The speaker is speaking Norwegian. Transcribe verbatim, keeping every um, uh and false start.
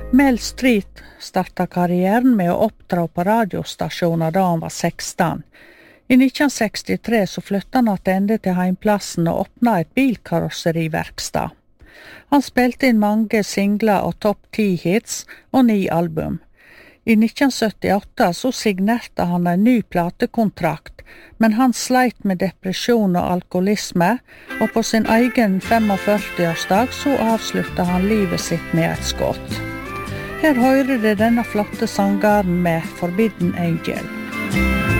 Mel Street starta karrieren med å oppdra på radiostasjoner da han var seksten. I nitten sekstitre så flytta han attende til heimplassen og åpna et bilkarosseriverkstad. Han spilte inn mange singler og topp ti hits og ni album. I nitten syttiåtte så signerte han en ny platekontrakt, men han sleit med depresjon og alkoholisme, og på sin egen førtifem-årsdag så avslutta han livet sitt med et skott. Her hører det denne flotte sangaren med Forbidden Angel.